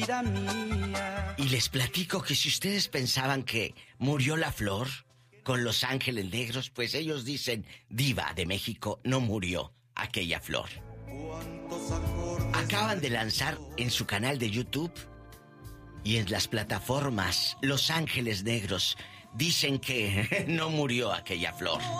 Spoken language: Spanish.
vida mía. Y les platico que si ustedes pensaban que murió la flor con Los Ángeles Negros, pues ellos dicen, Diva de México, no murió aquella flor. Acaban de lanzar en su canal de YouTube y en las plataformas Los Ángeles Negros, dicen que no murió aquella flor.